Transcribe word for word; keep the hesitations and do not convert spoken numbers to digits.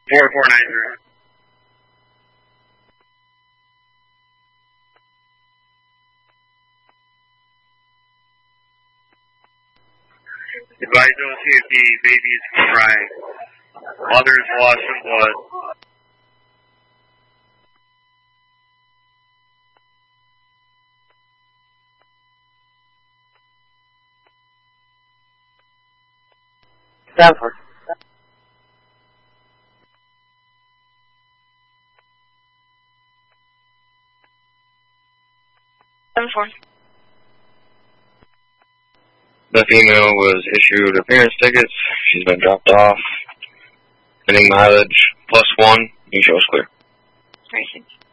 four four nine zero. Advise O C if the baby is crying. Mother's lost some blood. Stanford. Stanford. The female was issued appearance tickets. She's been dropped off. Pending mileage plus one. You show us clear. Great.